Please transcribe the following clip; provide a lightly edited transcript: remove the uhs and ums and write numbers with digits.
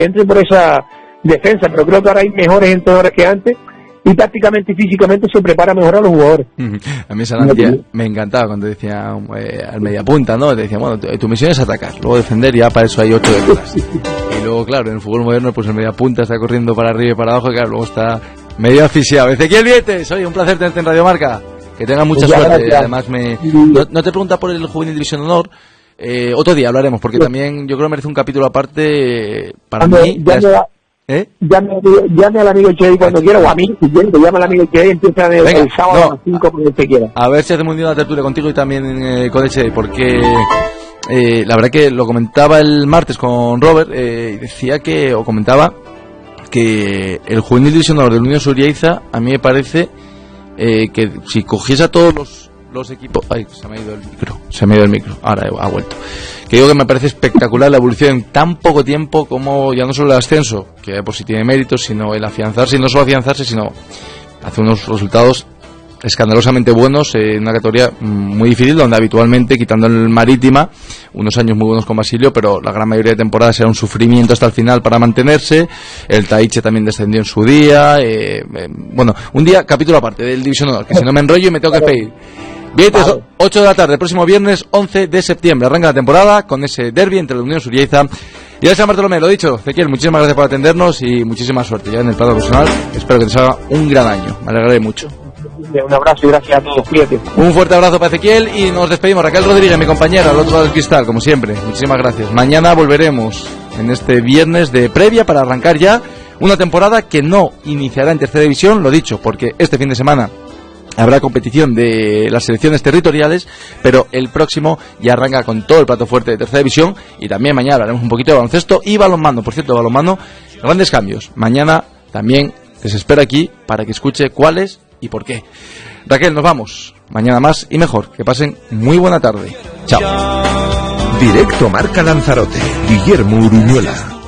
entre por esa defensa, pero creo que ahora hay mejores entrenadores que antes y tácticamente y físicamente se prepara mejor a los jugadores. A mí esa Nantia me encantaba cuando decía al mediapunta, ¿no? Te decía, bueno, tu misión es atacar, luego defender, ya para eso hay 8 detrás. Y luego, claro, en el fútbol moderno, pues el mediapunta está corriendo para arriba y para abajo, y claro, luego está medio asfixiado. Ezequiel Vietes, oye, un placer tenerte en Radio Marca. Que tenga mucha suerte. Gracias. Además, no te pregunta por el Juvenil División de Honor. Otro día hablaremos, porque también yo creo que merece un capítulo aparte para mí. Llame al amigo Chey cuando quiera, o a mí, si quiere, llame al amigo Chey, empieza el sábado a las 5 cuando usted quiera. A ver si hacemos un día una tertulia contigo y también con el Chey, porque la verdad que lo comentaba el martes con Robert, y decía que, o comentaba, que el Juvenil División de Honor del Unión Surieiza, a mí me parece que si cogiese a todos los equipos... Ay, se me ha ido el micro, ahora ha vuelto. Que digo que me parece espectacular la evolución en tan poco tiempo, como ya no solo el ascenso, que pues sí tiene méritos, sino el afianzarse, y no solo afianzarse, sino hacer unos resultados escandalosamente buenos en una categoría muy difícil, donde habitualmente, quitando el Marítima, unos años muy buenos con Basilio, pero la gran mayoría de temporadas era un sufrimiento hasta el final para mantenerse. El Taiche también descendió en su día. Bueno, un día capítulo aparte del División Honor, que si no me enrollo y me tengo que pedir. Viernes, 8 de la tarde, próximo viernes 11 de septiembre, arranca la temporada con ese derbi entre la Unión Surieiza y el San Bartolomé. Lo dicho, Ezequiel, muchísimas gracias por atendernos y muchísima suerte ya en el plano personal. Espero que te salga un gran año, me alegraré mucho. Un abrazo y gracias a todos, cuídate. Un fuerte abrazo para Ezequiel y nos despedimos. Raquel Rodríguez, mi compañera, al otro lado del cristal, como siempre. Muchísimas gracias. Mañana volveremos en este viernes de previa para arrancar ya una temporada que no iniciará en tercera división, lo dicho, porque este fin de semana habrá competición de las selecciones territoriales, pero el próximo ya arranca con todo el plato fuerte de tercera división, y también mañana hablaremos un poquito de baloncesto y balonmano. Por cierto, balonmano, grandes cambios. Mañana también les espero aquí para que escuche cuáles y por qué. Raquel, nos vamos. Mañana más y mejor. Que pasen muy buena tarde. Chao. Directo Marca Lanzarote. Guillermo Uruñuela.